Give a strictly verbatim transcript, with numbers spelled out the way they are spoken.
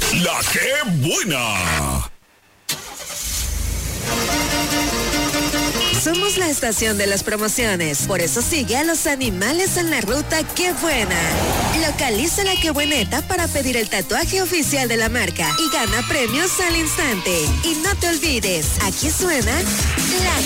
La que buena. Somos la estación de las promociones, por eso sigue a los animales en la ruta Qué Buena. Localiza la Qué Bueneta para pedir el tatuaje oficial de la marca y gana premios al instante. Y no te olvides, aquí suena la